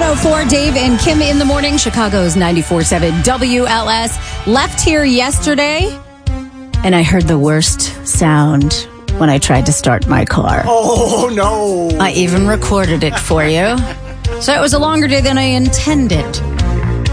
6:04, Dave and Kim in the morning. Chicago's 94.7 WLS. Left here yesterday, and I heard the worst sound when I tried to start my car. Oh, no. I even recorded it for you. So it was a longer day than I intended.